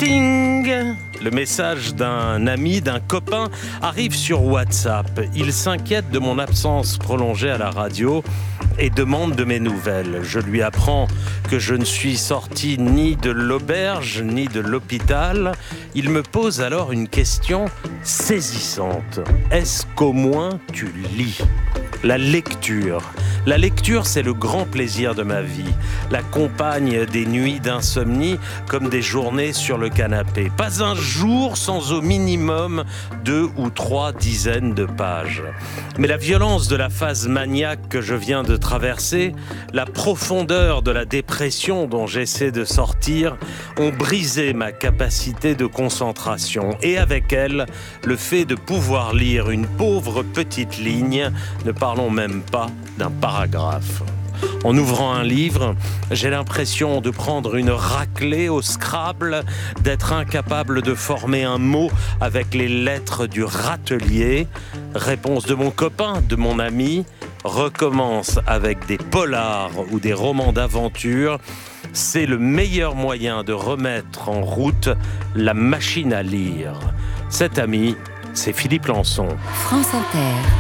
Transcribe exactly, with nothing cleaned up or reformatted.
Ting! Le message d'un ami, d'un copain arrive sur WhatsApp. Il s'inquiète de mon absence prolongée à la radio et demande de mes nouvelles. Je lui apprends que je ne suis sorti ni de l'auberge ni de l'hôpital. Il me pose alors une question saisissante. Est-ce qu'au moins tu lis ? La lecture. La lecture, c'est le grand plaisir de ma vie. La compagne des nuits d'insomnie comme des journées sur le canapé. Pas un jour sans au minimum deux ou trois dizaines de pages. Mais la violence de la phase maniaque que je viens de traverser, la profondeur de la dépression dont j'essaie de sortir, ont brisé ma capacité de concentration. Et avec elle, le fait de pouvoir lire une pauvre petite ligne, ne parlons même pas d'un paragraphe. En ouvrant un livre, j'ai l'impression de prendre une raclée au Scrabble, d'être incapable de former un mot avec les lettres du râtelier. Réponse de mon copain, de mon ami, recommence avec des polars ou des romans d'aventure. C'est le meilleur moyen de remettre en route la machine à lire. Cet ami, c'est Philippe Lançon. France Inter.